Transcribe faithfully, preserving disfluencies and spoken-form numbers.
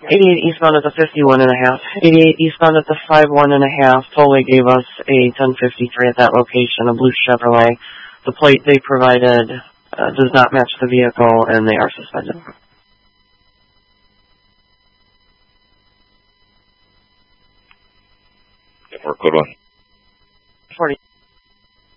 eighty-eight eastbound at the fifty-one and a half. eighty-eight eastbound at the five-one and a half. Tollway gave us a ten fifty-three at that location, a blue Chevrolet. The plate they provided uh, does not match the vehicle, and they are suspended. Or code one. forty.